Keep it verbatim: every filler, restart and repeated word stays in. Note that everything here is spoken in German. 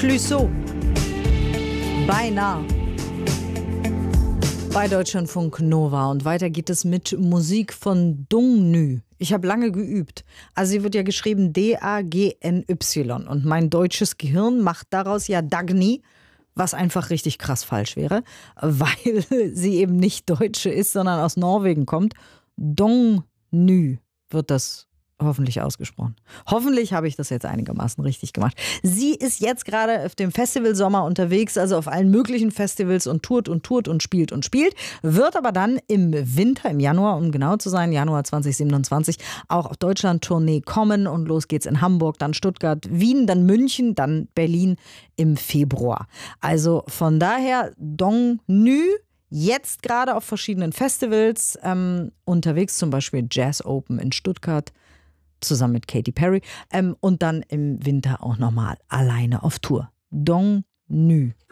Clouseau. Beinahe. Bei Deutschlandfunk Nova. Und weiter geht es mit Musik von Dong Nü. Ich habe lange geübt. Also sie wird ja geschrieben D A G N Y. Und mein deutsches Gehirn macht daraus ja Dagny, was einfach richtig krass falsch wäre, weil sie eben nicht Deutsche ist, sondern aus Norwegen kommt. Dong Nü wird das hoffentlich ausgesprochen. Hoffentlich habe ich das jetzt einigermaßen richtig gemacht. Sie ist jetzt gerade auf dem Festival Sommer unterwegs, also auf allen möglichen Festivals und tourt und tourt und spielt und spielt, wird aber dann im Winter, im Januar, um genau zu sein, Januar zwanzig siebenundzwanzig, auch auf Deutschland-Tournee kommen und los geht's in Hamburg, dann Stuttgart, Wien, dann München, dann Berlin im Februar. Also von daher Dong Nü, jetzt gerade auf verschiedenen Festivals ähm, unterwegs, zum Beispiel Jazz Open in Stuttgart, zusammen mit Katy Perry, ähm, und dann im Winter auch nochmal alleine auf Tour. Dong Nü.